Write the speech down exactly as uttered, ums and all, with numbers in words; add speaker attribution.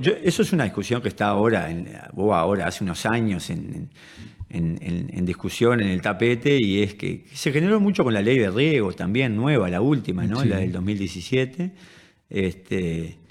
Speaker 1: yo- eso es una discusión que está ahora, en, vos ahora, hace unos años, en, en- en- en discusión, en el tapete, y es que se generó mucho con la ley de riego también, nueva, la última, ¿no? La del
Speaker 2: Sí.
Speaker 1: dos mil diecisiete. Este,